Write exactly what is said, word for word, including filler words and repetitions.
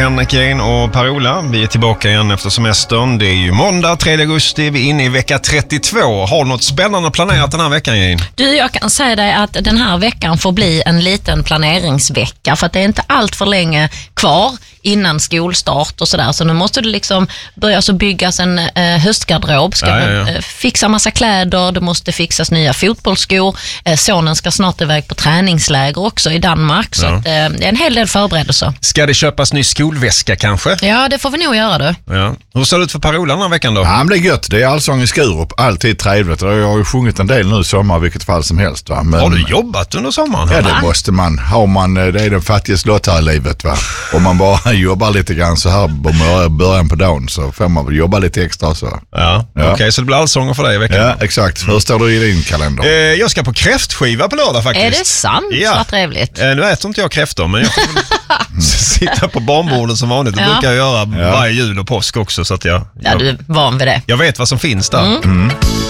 Henrik Jane och Per-Ola, vi är tillbaka igen efter semestern. Det är ju måndag, tredje augusti, vi är inne i vecka trettiotvå. Har du något spännande planerat den här veckan, Jane? Du, jag kan säga dig att den här veckan får bli en liten planeringsvecka, för att det är inte allt för länge kvar innan skolstart och sådär. Så nu måste det liksom börja så byggas en eh, höstgarderob. Ska ja, ja, ja. Eh, fixa massa kläder, det måste fixas nya fotbollsskor. Eh, sonen ska snart iväg på träningsläger också i Danmark. Så ja. att, eh, det är en hel del förberedelser. Ska det köpas ny skolväska kanske? Ja, det får vi nog göra det. Ja. Hur ser det ut för Per-Ola den här veckan då? Ja, men det är gött. Det är allsång i Skurup. Alltid trevligt. Jag har ju sjungit en del nu i sommar, vilket fall som helst. Va? Men, har du jobbat under sommaren? Ja, det måste man. Har man, det är den fattigaste lott här i livet. Va? Om man bara jobbar lite grann så här på början på dagen, så får man väl jobba lite extra. Så. Ja, ja. Okej, okay, så det blir allsånger för dig i veckan? Ja, exakt. Hur står du i din kalender? Eh, jag ska på kräftskiva på lördag faktiskt. Är det sant? Ja. Vad trevligt. Eh, nu äter inte jag kräftor, men jag får sitta på barnbordet som vanligt. Det ja. brukar jag göra ja. varje jul och påsk också. Så att jag, ja, jag, du är van vid det. Jag vet vad som finns där. Mm. Mm.